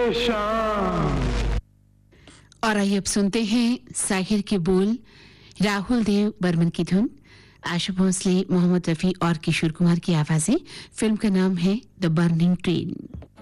परेशान। और आइए अब सुनते हैं साहिर के बोल, राहुल देव बर्मन की धुन, आशा भोसले, मोहम्मद रफी और किशोर कुमार की आवाजें। फिल्म का नाम है द बर्निंग ट्रेन।